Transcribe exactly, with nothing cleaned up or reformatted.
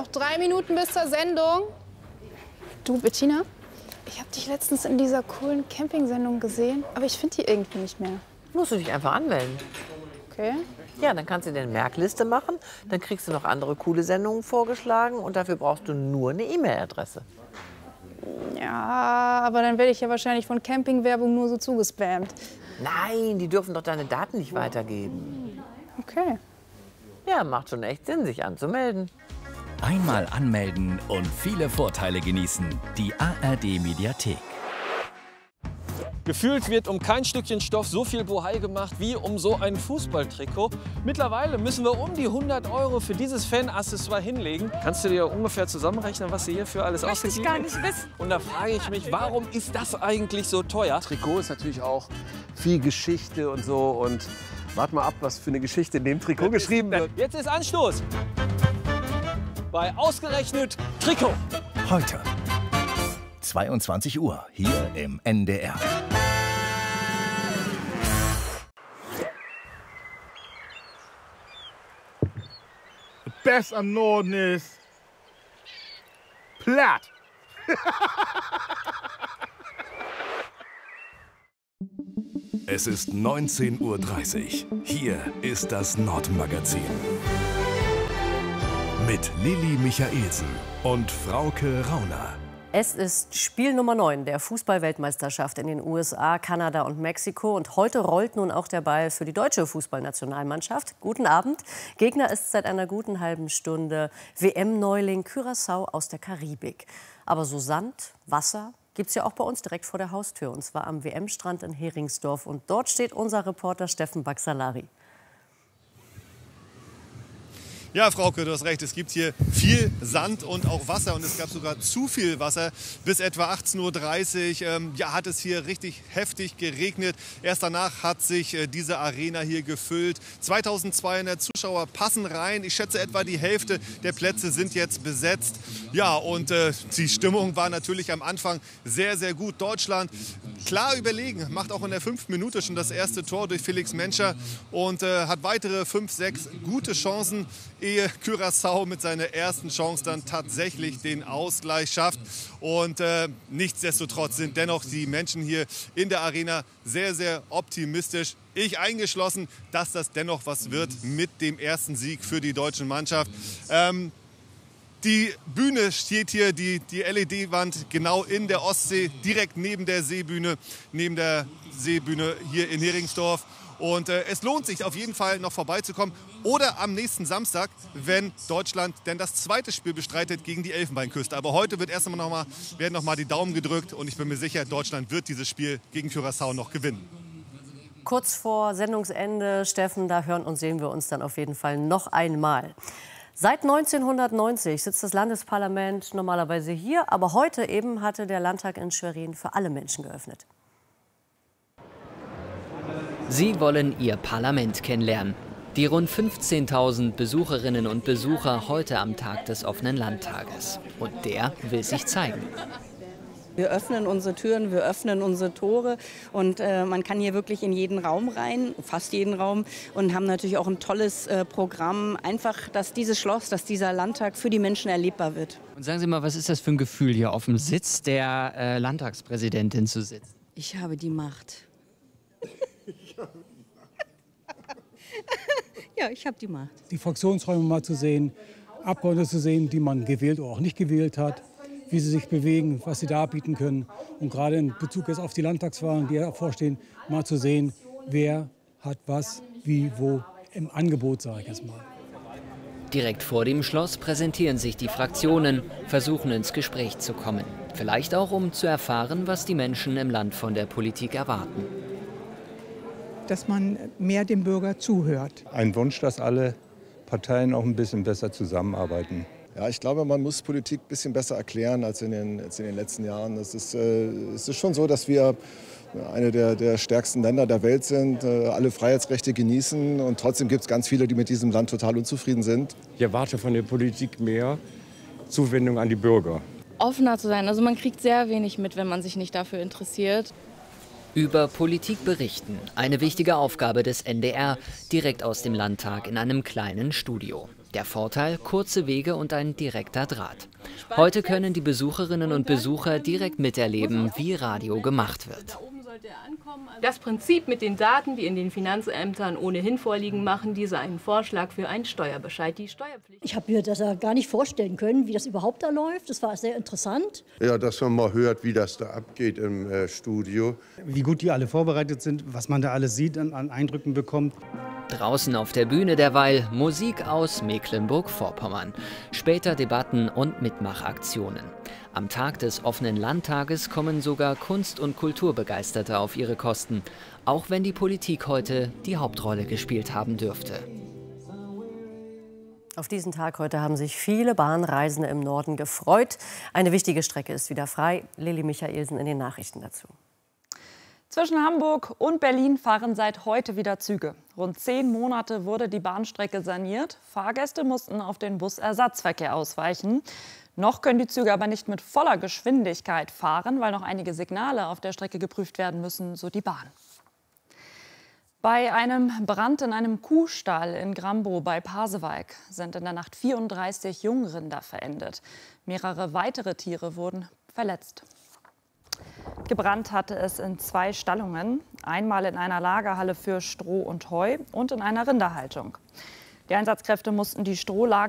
drei Minuten bis zur Sendung. Du, Bettina, ich habe dich letztens in dieser coolen Camping-Sendung gesehen, aber ich finde die irgendwie nicht mehr. Musst du dich einfach anmelden. Okay. Ja, dann kannst du dir eine Merkliste machen, dann kriegst du noch andere coole Sendungen vorgeschlagen und dafür brauchst du nur eine E-Mail-Adresse. Ja, aber dann werde ich ja wahrscheinlich von Campingwerbung nur so zugespammt. Nein, die dürfen doch deine Daten nicht weitergeben. Okay. Ja, macht schon echt Sinn, sich anzumelden. Einmal anmelden und viele Vorteile genießen. Die A R D-Mediathek. Gefühlt wird um kein Stückchen Stoff so viel Bohai gemacht wie um so ein Fußballtrikot. Mittlerweile müssen wir um die hundert Euro für dieses Fan-Accessoire hinlegen. Kannst du dir ungefähr zusammenrechnen, was sie hierfür alles ausgegeben haben? Ich gar nicht wissen. Und da frage ich mich, warum ist das eigentlich so teuer? Trikot ist natürlich auch viel Geschichte und so. Und wart mal ab, was für eine Geschichte in dem Trikot geschrieben wird. Jetzt ist Anstoß bei Ausgerechnet Trikot. Heute zweiundzwanzig Uhr hier im N D R. Best am Norden ist platt. Es ist neunzehn Uhr dreißig. Hier ist das Nordmagazin. Mit Lilly Michaelsen und Frauke Rauner. Es ist Spiel Nummer neun der Fußball-Weltmeisterschaft in den U S A, Kanada und Mexiko. Und heute rollt nun auch der Ball für die deutsche Fußballnationalmannschaft. Guten Abend. Gegner ist seit einer guten halben Stunde W M-Neuling Curaçao aus der Karibik. Aber so Sand, Wasser gibt es ja auch bei uns direkt vor der Haustür. Und zwar am W M-Strand in Heringsdorf. Und dort steht unser Reporter Steffen Baxalari. Ja, Frauke, du hast recht. Es gibt hier viel Sand und auch Wasser. Und es gab sogar zu viel Wasser. Bis etwa achtzehn Uhr dreißig ähm, ja, hat es hier richtig heftig geregnet. Erst danach hat sich äh, diese Arena hier gefüllt. zweitausendzweihundert Zuschauer passen rein. Ich schätze, etwa die Hälfte der Plätze sind jetzt besetzt. Ja, und äh, die Stimmung war natürlich am Anfang sehr, sehr gut. Deutschland klar überlegen. Macht auch in der fünften Minute schon das erste Tor durch Felix Menscher. Und äh, hat weitere fünf, sechs gute Chancen, ehe Curaçao mit seiner ersten Chance dann tatsächlich den Ausgleich schafft. Und äh, nichtsdestotrotz sind dennoch die Menschen hier in der Arena sehr, sehr optimistisch. Ich eingeschlossen, dass das dennoch was wird mit dem ersten Sieg für die deutsche Mannschaft. Ähm, Die Bühne steht hier, die, die L E D-Wand, genau in der Ostsee, direkt neben der Seebühne, neben der Seebühne hier in Heringsdorf. Und äh, es lohnt sich auf jeden Fall noch vorbeizukommen. Oder am nächsten Samstag, wenn Deutschland denn das zweite Spiel bestreitet gegen die Elfenbeinküste. Aber heute wird erst einmal noch mal, werden noch mal die Daumen gedrückt. Und ich bin mir sicher, Deutschland wird dieses Spiel gegen Curaçao noch gewinnen. Kurz vor Sendungsende, Steffen, da hören und sehen wir uns dann auf jeden Fall noch einmal. Seit neunzehnhundertneunzig sitzt das Landesparlament normalerweise hier. Aber heute eben hatte der Landtag in Schwerin für alle Menschen geöffnet. Sie wollen Ihr Parlament kennenlernen. Die rund fünfzehntausend Besucherinnen und Besucher heute am Tag des offenen Landtages. Und der will sich zeigen. Wir öffnen unsere Türen, wir öffnen unsere Tore und äh, man kann hier wirklich in jeden Raum rein, fast jeden Raum, und haben natürlich auch ein tolles äh, Programm. Einfach, dass dieses Schloss, dass dieser Landtag für die Menschen erlebbar wird. Und sagen Sie mal, was ist das für ein Gefühl, hier auf dem Sitz der äh, Landtagspräsidentin zu sitzen? Ich habe die Macht. Ja, ich habe die Macht. Die Fraktionsräume mal zu sehen, Abgeordnete zu sehen, die man gewählt oder auch nicht gewählt hat, wie sie sich bewegen, was sie da bieten können. Und gerade in Bezug jetzt auf die Landtagswahlen, die hervorstehen, mal zu sehen, wer hat was, wie, wo im Angebot, sage ich jetzt mal. Direkt vor dem Schloss präsentieren sich die Fraktionen, versuchen ins Gespräch zu kommen. Vielleicht auch, um zu erfahren, was die Menschen im Land von der Politik erwarten. Dass man mehr dem Bürger zuhört. Ein Wunsch, dass alle Parteien auch ein bisschen besser zusammenarbeiten. Ja, ich glaube, man muss Politik ein bisschen besser erklären als in den, als in den letzten Jahren. Es ist, äh, es ist schon so, dass wir eine der, der stärksten Länder der Welt sind, äh, alle Freiheitsrechte genießen. Und trotzdem gibt es ganz viele, die mit diesem Land total unzufrieden sind. Ich erwarte von der Politik mehr Zuwendung an die Bürger. Offener zu sein. Also man kriegt sehr wenig mit, wenn man sich nicht dafür interessiert. Über Politik berichten. Eine wichtige Aufgabe des N D R, direkt aus dem Landtag in einem kleinen Studio. Der Vorteil: kurze Wege und ein direkter Draht. Heute können die Besucherinnen und Besucher direkt miterleben, wie Radio gemacht wird. Das Prinzip mit den Daten, die in den Finanzämtern ohnehin vorliegen, machen diese einen Vorschlag für einen Steuerbescheid. Die Steuerpflicht. Ich habe mir das ja gar nicht vorstellen können, wie das überhaupt da läuft. Das war sehr interessant. Ja, dass man mal hört, wie das da abgeht im äh, Studio. Wie gut die alle vorbereitet sind, was man da alles sieht, an, an Eindrücken bekommt. Draußen auf der Bühne derweil Musik aus Mecklenburg-Vorpommern. Später Debatten und Mitmachaktionen. Am Tag des offenen Landtages kommen sogar Kunst- und Kulturbegeisterte auf ihre Kosten. Auch wenn die Politik heute die Hauptrolle gespielt haben dürfte. Auf diesen Tag heute haben sich viele Bahnreisende im Norden gefreut. Eine wichtige Strecke ist wieder frei. Lilly Michaelsen in den Nachrichten dazu. Zwischen Hamburg und Berlin fahren seit heute wieder Züge. Rund zehn Monate wurde die Bahnstrecke saniert. Fahrgäste mussten auf den Busersatzverkehr ausweichen. Noch können die Züge aber nicht mit voller Geschwindigkeit fahren, weil noch einige Signale auf der Strecke geprüft werden müssen, so die Bahn. Bei einem Brand in einem Kuhstall in Grambow bei Pasewalk sind in der Nacht vierunddreißig Jungrinder verendet. Mehrere weitere Tiere wurden verletzt. Gebrannt hatte es in zwei Stallungen, einmal in einer Lagerhalle für Stroh und Heu und in einer Rinderhaltung. Die Einsatzkräfte mussten die Strohlager